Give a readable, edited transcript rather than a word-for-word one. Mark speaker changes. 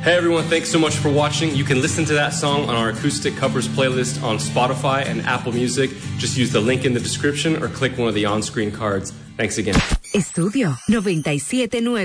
Speaker 1: Hey everyone, thanks so much for watching. You can listen to that song on our acoustic covers playlist on Spotify and Apple Music. Just use the link in the description or click one of the on-screen cards. Thanks again.
Speaker 2: Estudio 97.9